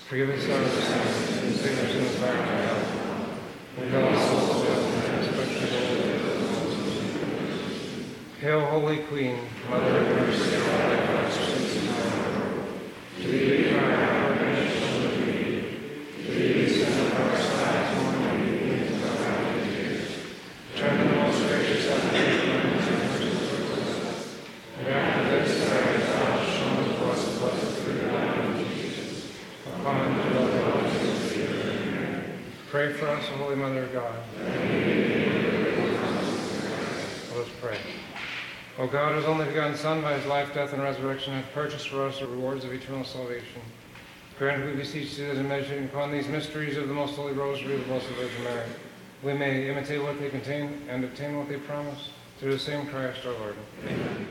Forgive us our sins and save us from the fire of hell. Lead all souls to heaven, especially those. Hail, Holy Queen, Mother of mercy, and all thy conscience and to thee we cry, our redemption of thee. To thee we send up our sighs, mourning and weeping into thy valley of tears. Turn the most gracious heaven and mercy towards us. And after this, thou hast shown to us the blessed fruit of thy womb, Jesus. Upon whom dwell the Holy Spirit. Pray for us, O Holy Mother of God. Let us pray. O God, whose only begotten Son, by his life, death, and resurrection, hath purchased for us the rewards of eternal salvation, grant, we beseech thee, that in meditating upon these mysteries of the most holy rosary of the Blessed Virgin Mary, we may imitate what they contain and obtain what they promise, through the same Christ our Lord. Amen.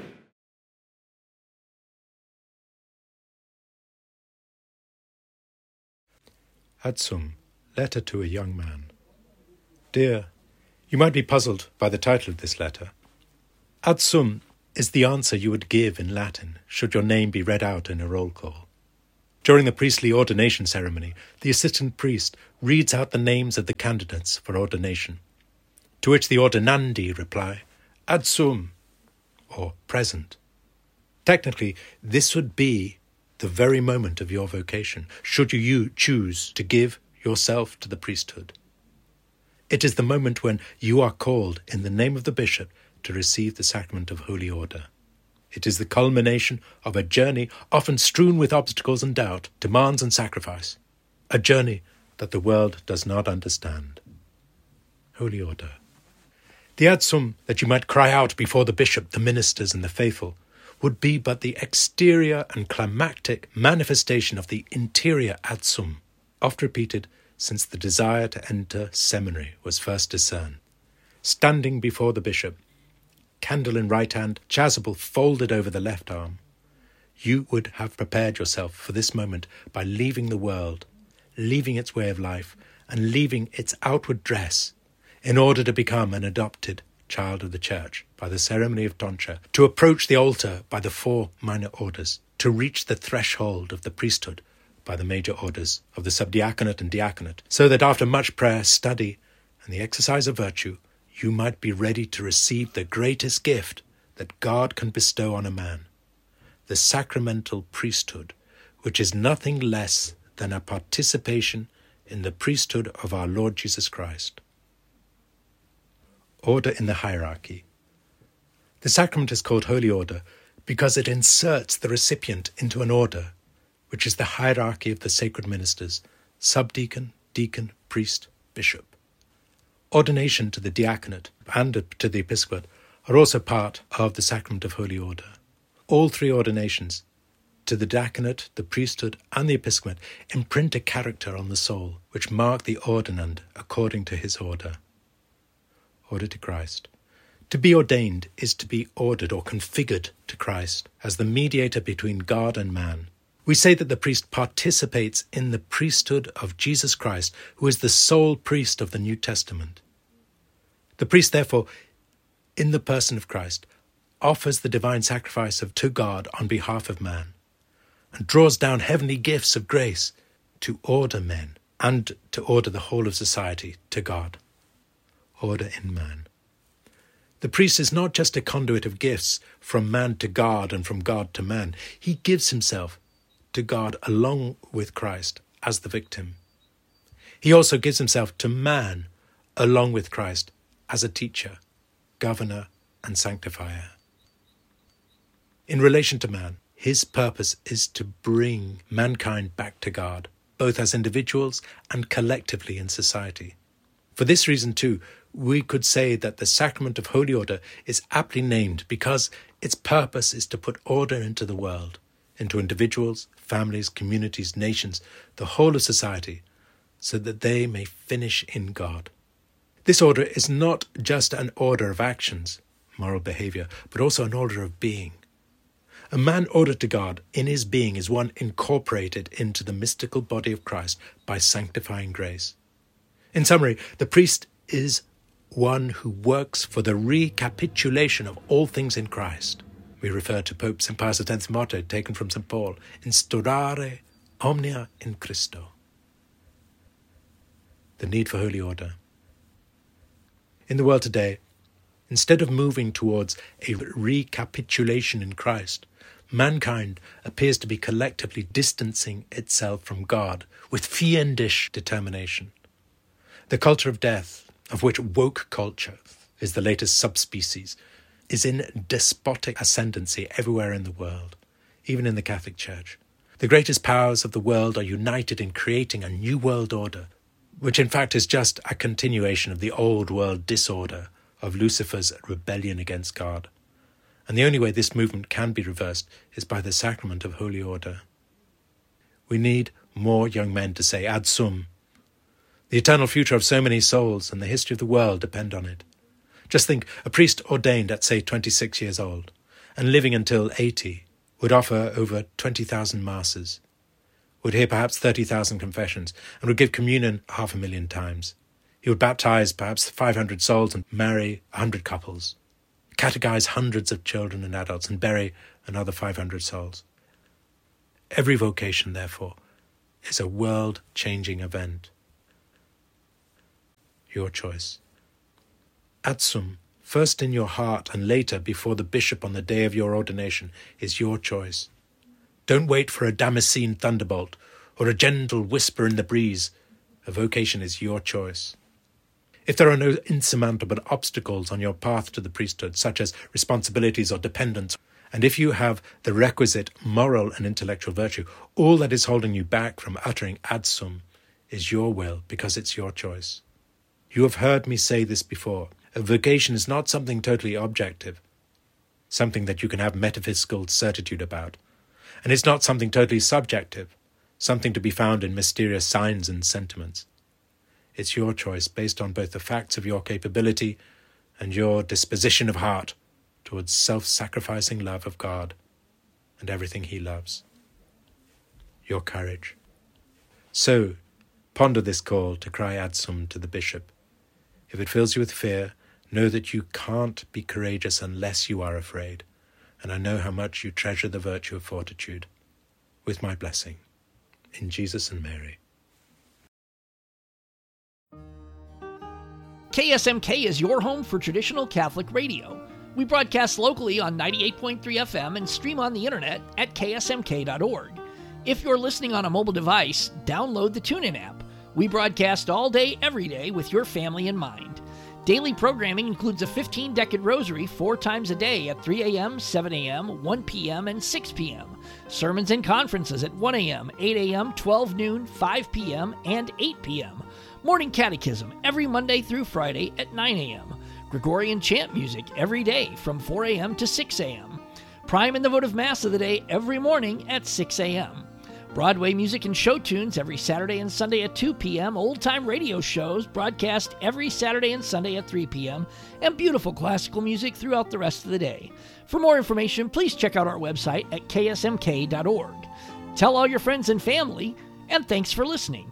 Ad Sum, Letter to a Young Man. Dear, you might be puzzled by the title of this letter. Ad Sum is the answer you would give in Latin should your name be read out in a roll call. During the priestly ordination ceremony, the assistant priest reads out the names of the candidates for ordination, to which the ordinandi reply, Ad Sum, or present. Technically, this would be the very moment of your vocation, should you choose to give yourself to the priesthood. It is the moment when you are called in the name of the bishop to receive the sacrament of holy order. It is the culmination of a journey often strewn with obstacles and doubt, demands and sacrifice, a journey that the world does not understand. Holy order. The Ad Sum that you might cry out before the bishop, the ministers and the faithful would be but the exterior and climactic manifestation of the interior Ad Sum, oft repeated since the desire to enter seminary was first discerned. Standing before the bishop, candle in right hand, chasuble folded over the left arm, you would have prepared yourself for this moment by leaving the world, leaving its way of life, and leaving its outward dress, in order to become an adopted child of the Church by the ceremony of tonsure, to approach the altar by the 4 minor orders, to reach the threshold of the priesthood by the major orders of the subdiaconate and diaconate, so that after much prayer, study, and the exercise of virtue, you might be ready to receive the greatest gift that God can bestow on a man, the sacramental priesthood, which is nothing less than a participation in the priesthood of our Lord Jesus Christ. Order in the hierarchy. The sacrament is called Holy Order because it inserts the recipient into an order, which is the hierarchy of the sacred ministers, subdeacon, deacon, priest, bishop. Ordination to the diaconate and to the episcopate are also part of the sacrament of Holy Order. All 3 ordinations, to the diaconate, the priesthood, and the episcopate, imprint a character on the soul, which mark the ordinand according to his order. Order to Christ. To be ordained is to be ordered or configured to Christ as the mediator between God and man. We say that the priest participates in the priesthood of Jesus Christ, who is the sole priest of the New Testament. The priest, therefore, in the person of Christ, offers the divine sacrifice to God on behalf of man, and draws down heavenly gifts of grace to order men and to order the whole of society to God. Order in man. The priest is not just a conduit of gifts from man to God and from God to man. He gives himself to God along with Christ as the victim. He also gives himself to man along with Christ as a teacher, governor, and sanctifier. In relation to man, his purpose is to bring mankind back to God, both as individuals and collectively in society. For this reason, too, we could say that the sacrament of Holy Order is aptly named because its purpose is to put order into the world, into individuals, families, communities, nations, the whole of society, so that they may finish in God. This order is not just an order of actions, moral behavior, but also an order of being. A man ordered to God in his being is one incorporated into the mystical body of Christ by sanctifying grace. In summary, the priest is one who works for the recapitulation of all things in Christ. We refer to Pope St. Pius X's motto taken from St. Paul, instaurare omnia in Christo. The need for holy order. In the world today, instead of moving towards a recapitulation in Christ, mankind appears to be collectively distancing itself from God with fiendish determination. The culture of death, of which woke culture is the latest subspecies, is in despotic ascendancy everywhere in the world, even in the Catholic Church. The greatest powers of the world are united in creating a new world order, which in fact is just a continuation of the old world disorder of Lucifer's rebellion against God. And the only way this movement can be reversed is by the sacrament of holy order. We need more young men to say ad sum. The eternal future of so many souls and the history of the world depend on it. Just think, a priest ordained at, say, 26 years old, and living until 80, would offer over 20,000 masses, would hear perhaps 30,000 confessions, and would give communion 500,000 times. He would baptize perhaps 500 souls and marry 100 couples, catechize hundreds of children and adults, and bury another 500 souls. Every vocation, therefore, is a world-changing event. Your choice. Ad sum, first in your heart and later before the bishop on the day of your ordination, is your choice. Don't wait for a Damascene thunderbolt or a gentle whisper in the breeze. A vocation is your choice. If there are no insurmountable obstacles on your path to the priesthood, such as responsibilities or dependence, and if you have the requisite moral and intellectual virtue, all that is holding you back from uttering ad sum is your will, because it's your choice. You have heard me say this before. A vocation is not something totally objective, something that you can have metaphysical certitude about. And it's not something totally subjective, something to be found in mysterious signs and sentiments. It's your choice based on both the facts of your capability and your disposition of heart towards self-sacrificing love of God and everything He loves. Your courage. So, ponder this call to cry ad sum to the bishop. If it fills you with fear, know that you can't be courageous unless you are afraid, and I know how much you treasure the virtue of fortitude. With my blessing, in Jesus and Mary. KSMK is your home for traditional Catholic radio. We broadcast locally on 98.3 FM and stream on the internet at ksmk.org. If you're listening on a mobile device, download the TuneIn app. We broadcast all day, every day with your family in mind. Daily programming includes a 15-decade rosary 4 times a day at 3 a.m., 7 a.m., 1 p.m., and 6 p.m. Sermons and conferences at 1 a.m., 8 a.m., 12 noon, 5 p.m., and 8 p.m. Morning catechism every Monday through Friday at 9 a.m. Gregorian chant music every day from 4 a.m. to 6 a.m. Prime and the votive Mass of the day every morning at 6 a.m. Broadway music and show tunes every Saturday and Sunday at 2 p.m., old-time radio shows broadcast every Saturday and Sunday at 3 p.m., and beautiful classical music throughout the rest of the day. For more information, please check out our website at ksmk.org. Tell all your friends and family, and thanks for listening.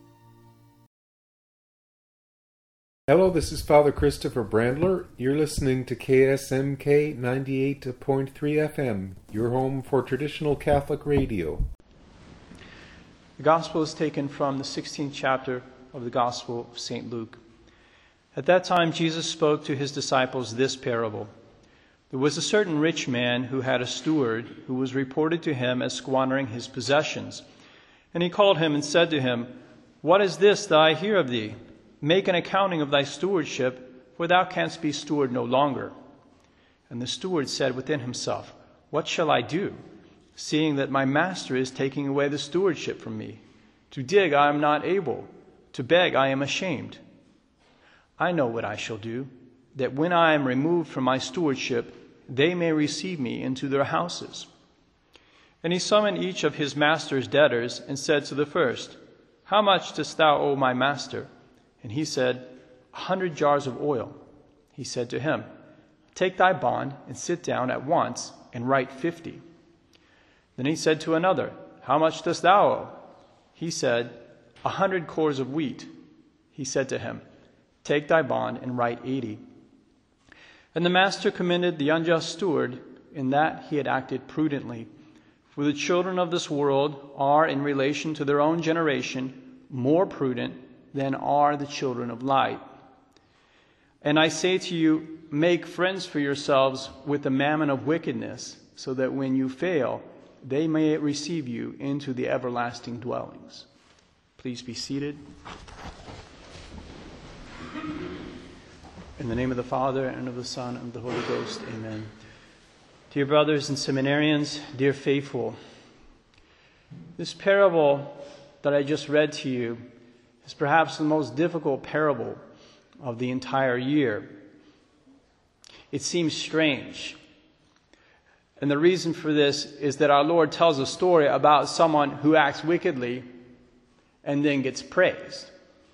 Hello, this is Father Christopher Brandler. You're listening to KSMK 98.3 FM, your home for traditional Catholic radio. The Gospel is taken from the 16th chapter of the Gospel of St. Luke. At that time, Jesus spoke to his disciples this parable. There was a certain rich man who had a steward who was reported to him as squandering his possessions. And he called him and said to him, "What is this that I hear of thee? Make an accounting of thy stewardship, for thou canst be steward no longer." And the steward said within himself, "What shall I do, seeing that my master is taking away the stewardship from me? To dig I am not able, to beg I am ashamed. I know what I shall do, that when I am removed from my stewardship, they may receive me into their houses." And he summoned each of his master's debtors and said to the first, "How much dost thou owe my master?" And he said, 100 jars of oil. He said to him, "Take thy bond and sit down at once and write 50. Then he said to another, "How much dost thou owe?" He said, 100 cores of wheat. He said to him, "Take thy bond and write 80. And the master commended the unjust steward in that he had acted prudently. For the children of this world are, in relation to their own generation, more prudent than are the children of light. And I say to you, make friends for yourselves with the mammon of wickedness, so that when you fail, they may receive you into the everlasting dwellings. Please be seated. In the name of the Father, and of the Son, and of the Holy Ghost, amen. Dear brothers and seminarians, dear faithful, this parable that I just read to you is perhaps the most difficult parable of the entire year. It seems strange. And the reason for this is that our Lord tells a story about someone who acts wickedly and then gets praised.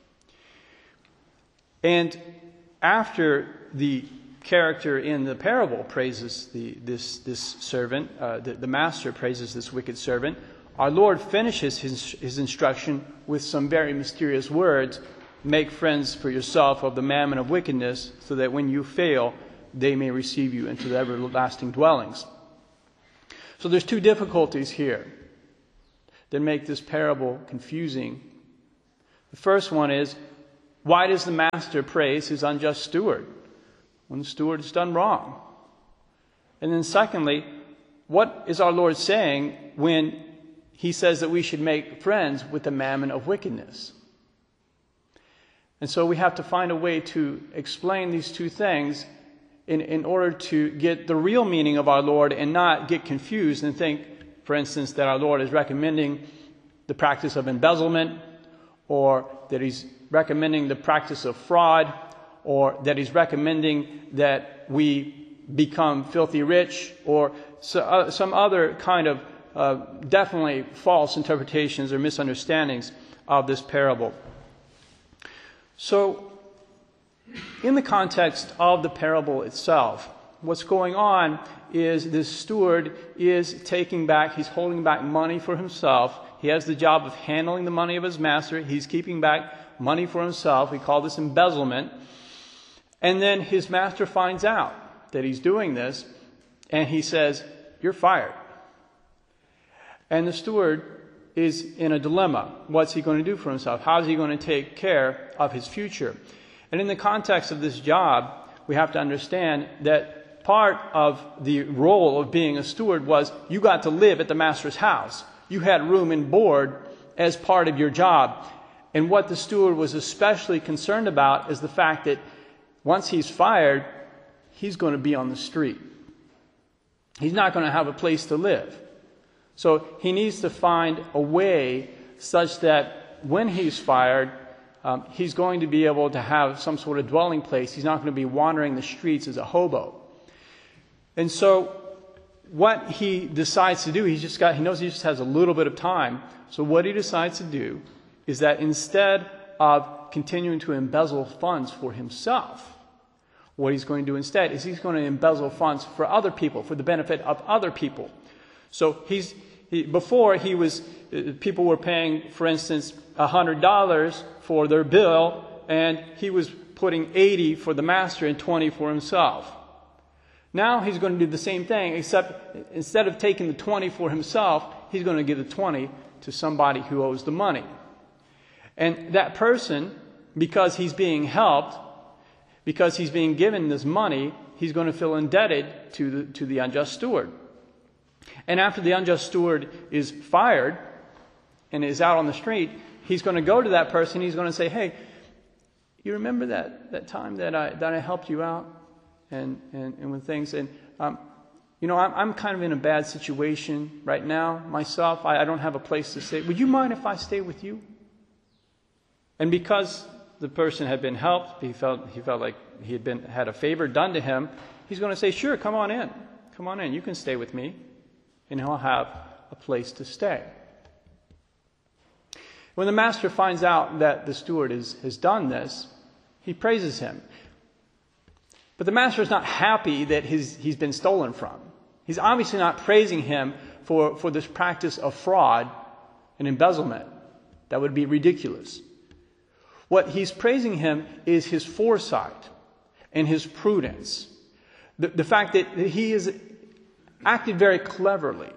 And after the character in the parable praises this servant, the master praises this wicked servant, our Lord finishes his instruction with some very mysterious words. Make friends for yourself of the mammon of wickedness, so that when you fail, they may receive you into the everlasting dwellings. So there's two difficulties here that make this parable confusing. The first one is, why does the master praise his unjust steward when the steward has done wrong? And then secondly, what is our Lord saying when he says that we should make friends with the mammon of wickedness? And so we have to find a way to explain these two things in order to get the real meaning of our Lord and not get confused and think, for instance, that our Lord is recommending the practice of embezzlement, or that he's recommending the practice of fraud, or that he's recommending that we become filthy rich, or some other kind of definitely false interpretations or misunderstandings of this parable. So, in the context of the parable itself, what's going on is this steward is he's holding back money for himself. He has the job of handling the money of his master. He's keeping back money for himself. We call this embezzlement. And then his master finds out that he's doing this, and he says, "You're fired." And the steward is in a dilemma. What's he going to do for himself? How is he going to take care of his future? And in the context of this job, we have to understand that part of the role of being a steward was you got to live at the master's house. You had room and board as part of your job. And what the steward was especially concerned about is the fact that once he's fired, he's going to be on the street. He's not going to have a place to live. So he needs to find a way such that when he's fired, he's going to be able to have some sort of dwelling place. He's not going to be wandering the streets as a hobo. And so what he decides to do, he knows he just has a little bit of time. So what he decides to do is that instead of continuing to embezzle funds for himself, what he's going to do instead is he's going to embezzle funds for other people, for the benefit of other people. So before people were paying, for instance, $100 for their bill, and he was putting $80 for the master and $20 for himself. Now he's going to do the same thing, except instead of taking the $20 for himself, he's going to give the $20 to somebody who owes the money. And that person, because he's being helped, because he's being given this money, he's going to feel indebted to the unjust steward. And after the unjust steward is fired and is out on the street, he's going to go to that person. He's going to say, "Hey, you remember that time that I helped you out and with things? And I'm kind of in a bad situation right now myself. I don't have a place to stay. Would you mind if I stay with you?" And because the person had been helped, he felt like he had a favor done to him. He's going to say, "Sure, come on in. You can stay with me." And he'll have a place to stay. When the master finds out that the steward has done this, he praises him. But the master is not happy that he's been stolen from. He's obviously not praising him for this practice of fraud and embezzlement. That would be ridiculous. What he's praising him is his foresight and his prudence. The fact that he has acted very cleverly,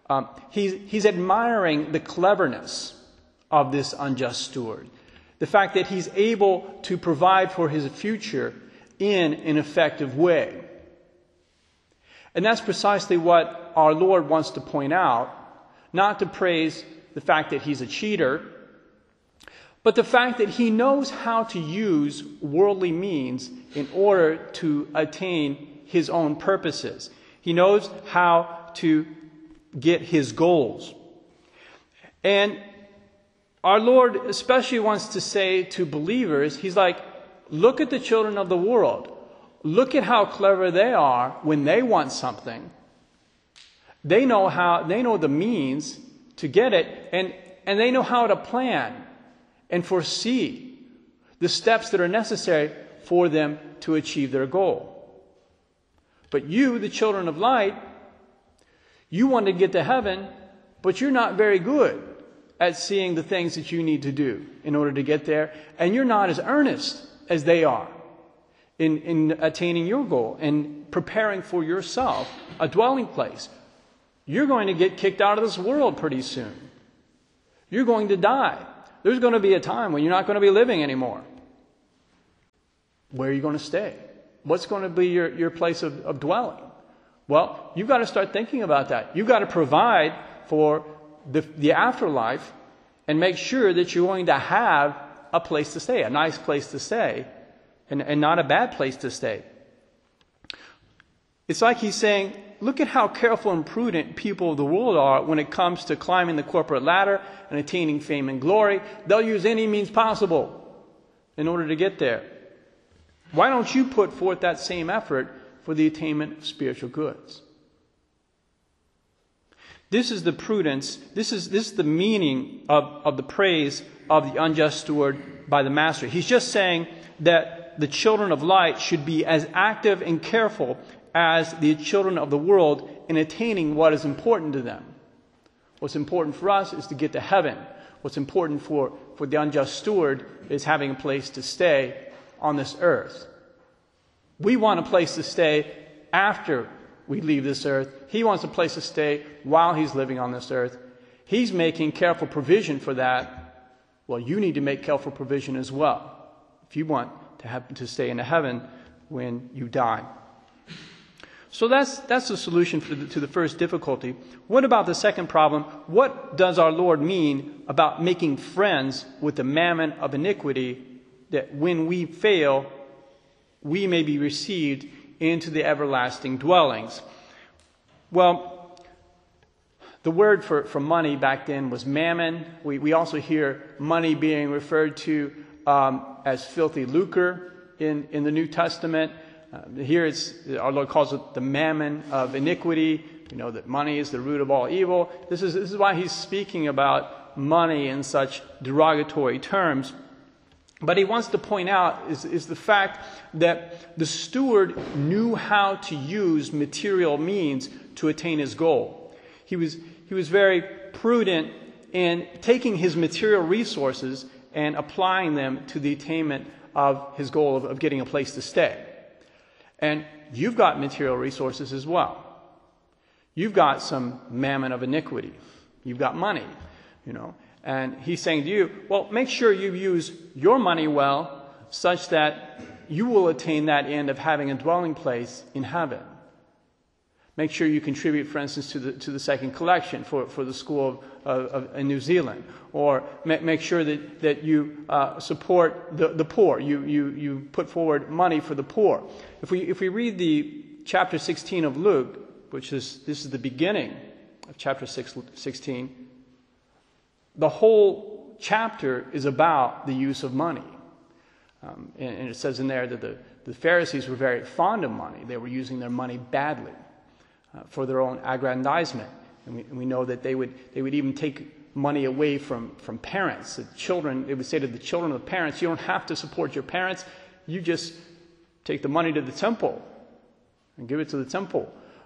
He's admiring the cleverness of this unjust steward. The fact that he's able to provide for his future in an effective way. And that's precisely what our Lord wants to point out, not to praise the fact that he's a cheater, but the fact that he knows how to use worldly means in order to attain his own purposes. He knows how to get his goals. And our Lord especially wants to say to believers, he's like, look at the children of the world. Look at how clever they are when they want something. They know the means to get it, and they know how to plan and foresee the steps that are necessary for them to achieve their goal. But you, the children of light, you want to get to heaven, but you're not very good at seeing the things that you need to do in order to get there, and you're not as earnest as they are in attaining your goal and preparing for yourself a dwelling place. You're going to get kicked out of this world pretty soon. You're going to die. There's going to be a time when you're not going to be living anymore. Where are you going to stay? What's going to be your place of dwelling? Well, you've got to start thinking about that. You've got to provide for the afterlife and make sure that you're going to have a place to stay, a nice place to stay, and not a bad place to stay. It's like he's saying, look at how careful and prudent people of the world are when it comes to climbing the corporate ladder and attaining fame and glory. They'll use any means possible in order to get there. Why don't you put forth that same effort for the attainment of spiritual goods? This is the prudence, this is the meaning of the praise of the unjust steward by the master. He's just saying that the children of light should be as active and careful as the children of the world in attaining what is important to them. What's important for us is to get to heaven. What's important for the unjust steward is having a place to stay on this earth. We want a place to stay after we leave this earth. He wants a place to stay while he's living on this earth. He's making careful provision for that. Well, you need to make careful provision as well if you want to stay in heaven when you die. So that's the solution to the first difficulty. What about the second problem? What does our Lord mean about making friends with the mammon of iniquity, that when we fail, we may be received into the everlasting dwellings? Well, the word for money back then was mammon. We also hear money being referred to as filthy lucre in the New Testament. Here our Lord calls it the mammon of iniquity. We know that money is the root of all evil. This is why he's speaking about money in such derogatory terms. But he wants to point out is the fact that the steward knew how to use material means to attain his goal. He was very prudent in taking his material resources and applying them to the attainment of his goal of getting a place to stay. And you've got material resources as well. You've got some mammon of iniquity. You've got money, And he's saying to you, well, make sure you use your money well such that you will attain that end of having a dwelling place in heaven. Make sure you contribute, for instance, to the second collection for the school in New Zealand. Or make sure that you support the poor. You put forward money for the poor. If we read the chapter 16 of Luke, this is the beginning of chapter 16, the whole chapter is about the use of money. And it says in there that the Pharisees were very fond of money. They were using their money badly for their own aggrandizement. And we know that they would even take money away from parents. The children, they would say to the children of the parents, you don't have to support your parents. You just take the money to the temple and give it to the temple.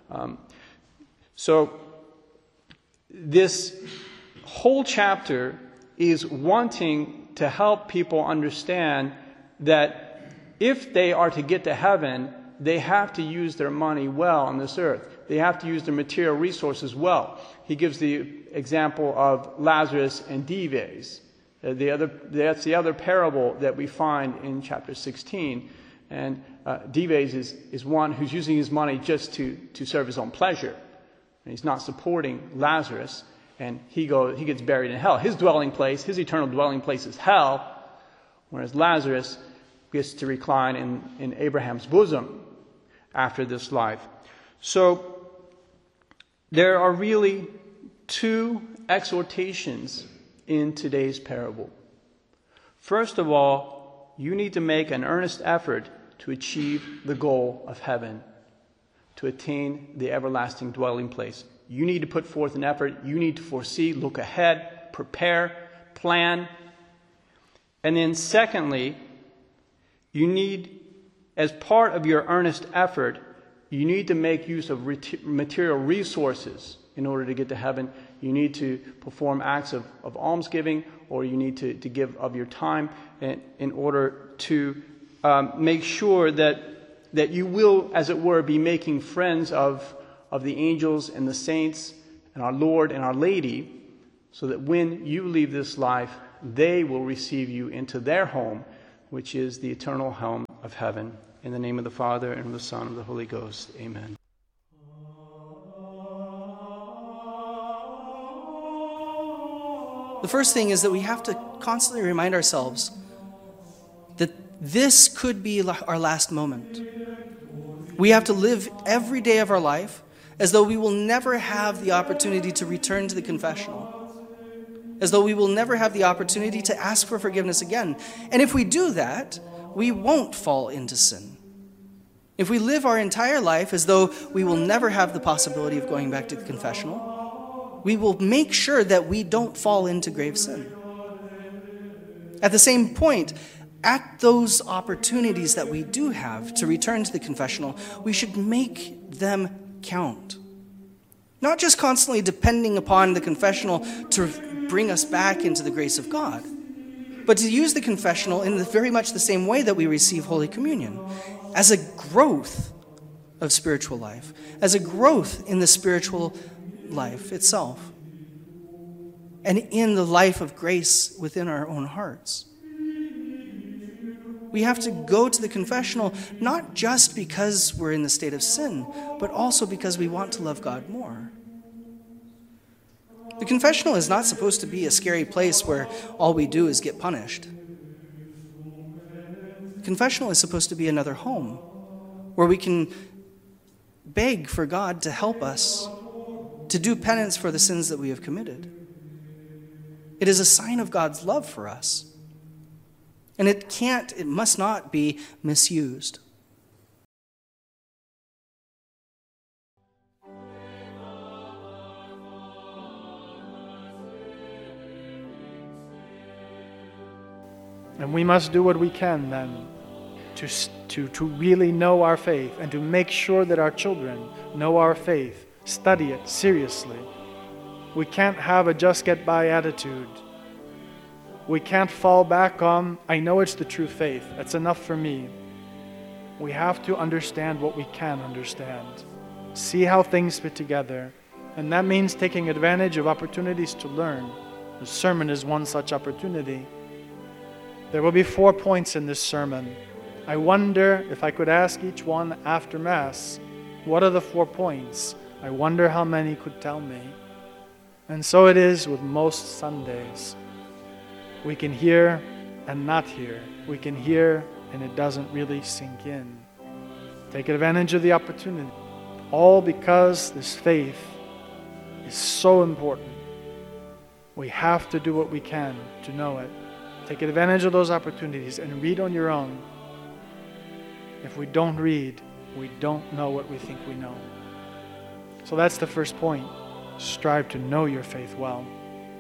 So this whole chapter is wanting to help people understand that if they are to get to heaven, they have to use their money well on this earth. they have to use their material resources well. He gives the example of Lazarus and Dives. That's the other parable that we find in chapter 16. And Dives is one who's using his money just to serve his own pleasure. And he's not supporting Lazarus, and he gets buried in hell. His dwelling place, his eternal dwelling place is hell, whereas Lazarus gets to recline in Abraham's bosom after this life. So there are really two exhortations in today's parable. First of all, you need to make an earnest effort to achieve the goal of heaven, to attain the everlasting dwelling place. You need to put forth an effort. You need to foresee, look ahead, prepare, plan. And then secondly, you need, as part of your earnest effort, you need to make use of material resources in order to get to heaven. You need to perform acts of almsgiving, or you need to give of your time in order to make sure that you will, as it were, be making friends of the angels and the saints and our Lord and our Lady, so that when you leave this life, they will receive you into their home, which is the eternal home of heaven. In the name of the Father, and of the Son, and of the Holy Ghost. Amen. The first thing is that we have to constantly remind ourselves that this could be our last moment. We have to live every day of our life as though we will never have the opportunity to return to the confessional, as though we will never have the opportunity to ask for forgiveness again. And if we do that, we won't fall into sin. If we live our entire life as though we will never have the possibility of going back to the confessional, we will make sure that we don't fall into grave sin. At the same point, at those opportunities that we do have to return to the confessional, we should make them count. Not just constantly depending upon the confessional to bring us back into the grace of God, but to use the confessional in very much the same way that we receive Holy Communion, as a growth of spiritual life, as a growth in the spiritual life itself, and in the life of grace within our own hearts. We have to go to the confessional not just because we're in the state of sin, but also because we want to love God more. The confessional is not supposed to be a scary place where all we do is get punished. The confessional is supposed to be another home where we can beg for God to help us to do penance for the sins that we have committed. It is a sign of God's love for us. And it must not be misused. And we must do what we can then to really know our faith and to make sure that our children know our faith, study it seriously. We can't have a just get by attitude. We can't fall back on, I know it's the true faith, that's enough for me. We have to understand what we can understand. See how things fit together. And that means taking advantage of opportunities to learn. The sermon is one such opportunity. There will be 4 points in this sermon. I wonder if I could ask each one after Mass, what are the 4 points? I wonder how many could tell me. And so it is with most Sundays. We can hear and not hear. We can hear and it doesn't really sink in. Take advantage of the opportunity. All because this faith is so important. We have to do what we can to know it. Take advantage of those opportunities and read on your own. If we don't read, we don't know what we think we know. So that's the first point. Strive to know your faith well.